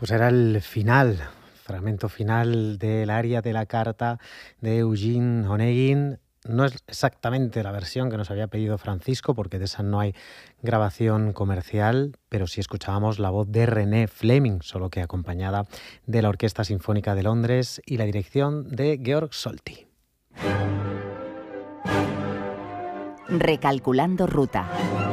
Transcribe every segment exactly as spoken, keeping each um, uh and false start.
Pues era el final, fragmento final del aria de la carta de Eugene Onegin. No es exactamente la versión que nos había pedido Francisco, porque de esa no hay grabación comercial, pero sí escuchábamos la voz de René Fleming, solo que acompañada de la Orquesta Sinfónica de Londres y la dirección de Georg Solti. Recalculando ruta.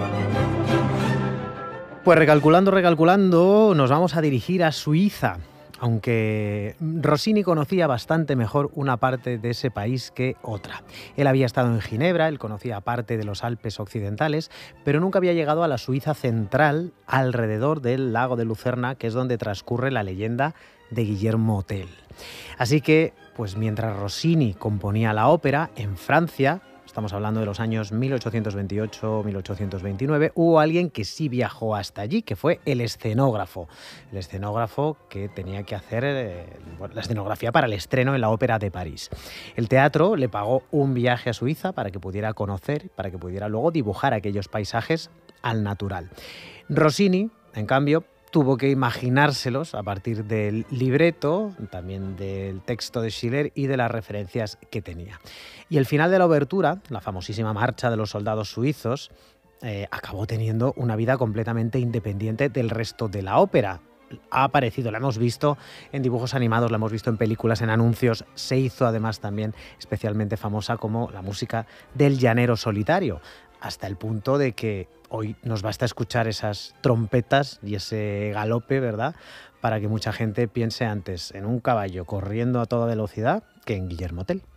Pues recalculando, recalculando, nos vamos a dirigir a Suiza, aunque Rossini conocía bastante mejor una parte de ese país que otra. Él había estado en Ginebra, él conocía parte de los Alpes occidentales, pero nunca había llegado a la Suiza central, alrededor del lago de Lucerna, que es donde transcurre la leyenda de Guillermo Tell. Así que, pues mientras Rossini componía la ópera en Francia, estamos hablando de los años mil ochocientos veintiocho a mil ochocientos veintinueve, hubo alguien que sí viajó hasta allí, que fue el escenógrafo. El escenógrafo que tenía que hacer eh, la escenografía para el estreno en la Ópera de París. El teatro le pagó un viaje a Suiza para que pudiera conocer, para que pudiera luego dibujar aquellos paisajes al natural. Rossini, en cambio, tuvo que imaginárselos a partir del libreto, también del texto de Schiller y de las referencias que tenía. Y el final de la obertura, la famosísima marcha de los soldados suizos, eh, acabó teniendo una vida completamente independiente del resto de la ópera. Ha aparecido, la hemos visto en dibujos animados, la hemos visto en películas, en anuncios. Se hizo además también especialmente famosa como la música del llanero solitario, hasta el punto de que hoy nos basta escuchar esas trompetas y ese galope, ¿verdad?, para que mucha gente piense antes en un caballo corriendo a toda velocidad que en Guillermo Tell.